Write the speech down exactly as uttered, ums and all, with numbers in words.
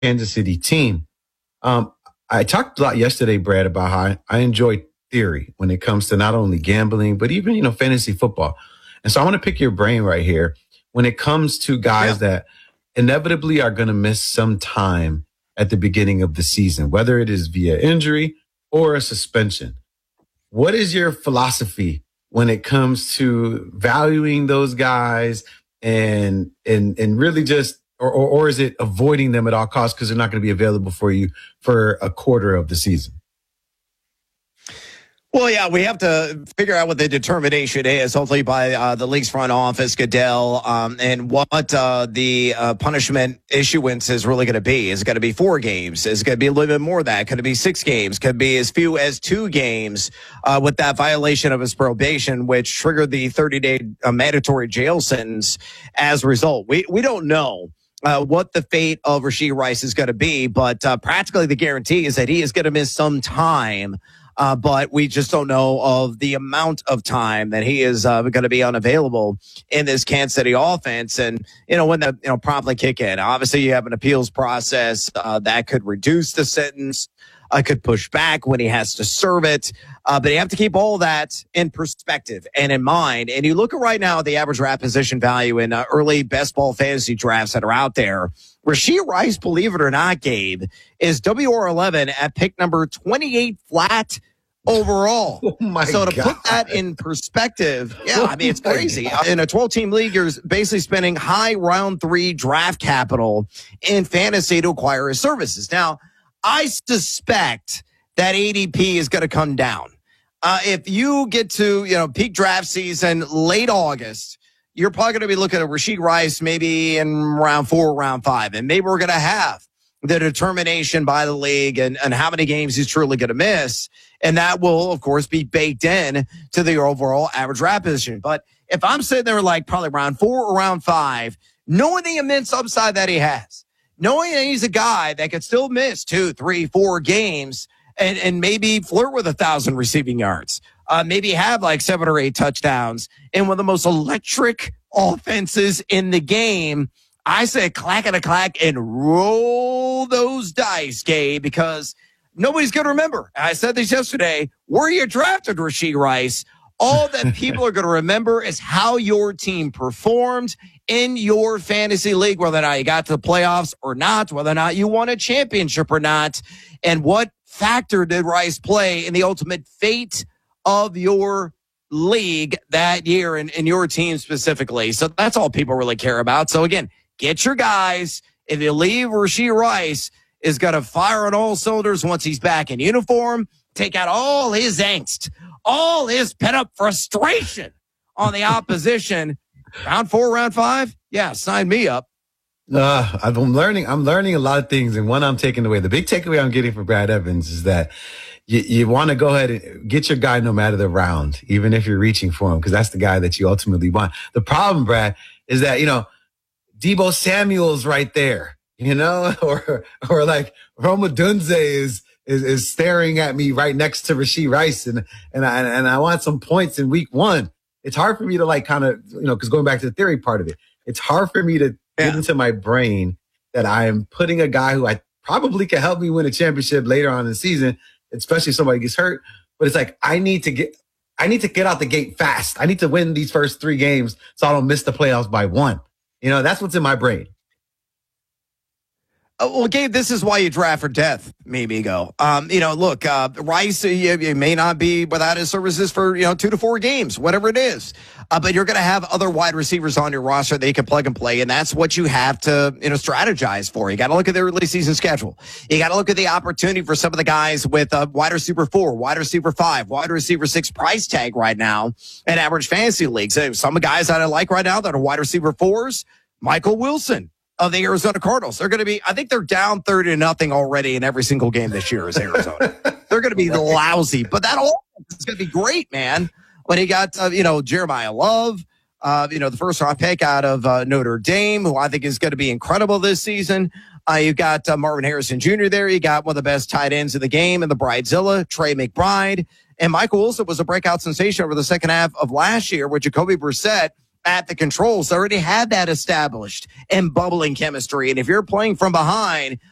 Kansas City team. Um, I talked a lot yesterday, Brad, about how I, I enjoy theory when it comes to not only gambling, but even, you know, fantasy football. And so I want to pick your brain right here when it comes to guys yeah. that inevitably are going to miss some time at the beginning of the season, whether it is via injury or a suspension. What is your philosophy when it comes to valuing those guys and and and really just, or, or, or is it avoiding them at all costs because they're not going to be available for you for a quarter of the season? Well, yeah, we have to figure out what the determination is, hopefully by uh, the league's front office, Goodell, um, and what uh, the uh, punishment issuance is really going to be. Is it going to be four games? Is it going to be a little bit more of that? Could it be six games? Could it be as few as two games uh, with that violation of his probation, which triggered the thirty-day uh, mandatory jail sentence as a result? We, we don't know. Uh, what the fate of Rashee Rice is going to be, but uh, practically the guarantee is that he is going to miss some time. Uh, but we just don't know of the amount of time that he is uh, going to be unavailable in this Kansas City offense. And, you know, when the, you know, promptly kick in, obviously you have an appeals process uh, that could reduce the sentence, uh, could push back when he has to serve it. Uh, but you have to keep all that in perspective and in mind. And you look at right now the average draft position value in uh, early best ball fantasy drafts that are out there. Rashee Rice, believe it or not, Gabe, is W R eleven at pick number twenty-eight flat overall. Oh my so to God. put that in perspective, yeah, I mean, it's crazy. In a twelve-team league, you're basically spending high round three draft capital in fantasy to acquire his services. Now, I suspect that A D P is going to come down. Uh, if you get to, you know, peak draft season, late August, you're probably going to be looking at Rashee Rice maybe in round four, round five. And maybe we're going to have the determination by the league and, and how many games he's truly going to miss. And that will, of course, be baked in to the overall average draft position. But if I'm sitting there like probably round four or round five, knowing the immense upside that he has, knowing that he's a guy that could still miss two, three, four games and, and maybe flirt with a thousand receiving yards, uh, maybe have like seven or eight touchdowns in one of the most electric offenses in the game, I say clack and a clack and roll those dice, Gabe, because nobody's going to remember. I said this yesterday, where you drafted Rashee Rice. All that people are going to remember is how your team performed in your fantasy league, whether or not you got to the playoffs or not, whether or not you won a championship or not, and what factor did Rice play in the ultimate fate of your league that year and, and your team specifically. So that's all people really care about. So again, get your guys. If you leave, Rashee Rice is going to fire on all cylinders once he's back in uniform, take out all his angst, all his pent-up frustration on the opposition. Round four, round five? Yeah, sign me up. Uh, I'm learning. I'm learning a lot of things, and one I'm taking away. The big takeaway I'm getting from Brad Evans is that you, you want to go ahead and get your guy no matter the round, even if you're reaching for him, because that's the guy that you ultimately want. The problem, Brad, is that, you know, Deebo Samuel's right there, you know, or or like Roma Dunze is is is staring at me right next to Rashee Rice, and and I and I want some points in week one. It's hard for me to like kind of, you know, because going back to the theory part of it, it's hard for me to yeah. get into my brain that I am putting a guy who I probably can help me win a championship later on in the season, especially if somebody gets hurt. But it's like I need to get I need to get out the gate fast. I need to win these first three games so I don't miss the playoffs by one. You know, that's what's in my brain. Uh, well, Gabe, this is why you draft for death, me, amigo. Um, you know, look, uh, Rice, you, you may not be without his services for, you know, two to four games, whatever it is. Uh, but you're going to have other wide receivers on your roster that you can plug and play, and that's what you have to, you know, strategize for. You got to look at the early season schedule. You got to look at the opportunity for some of the guys with a wide receiver four, wide receiver five, wide receiver six price tag right now in average fantasy leagues. So some guys that I like right now that are wide receiver fours, Michael Wilson of the Arizona Cardinals. They're going to be, I think they're down thirty to nothing already in every single game this year as Arizona. They're going to be lousy, but that offense is going to be great, man. When he got, uh, you know, Jeremiah Love, uh, you know, the first round pick out of uh, Notre Dame, who I think is going to be incredible this season. Uh, you've got uh, Marvin Harrison Junior there. You got one of the best tight ends in the game in the Bridezilla, Trey McBride. And Michael Wilson was a breakout sensation over the second half of last year with Jacoby Brissett at the controls. They already had that established and bubbling chemistry. And if you're playing from behind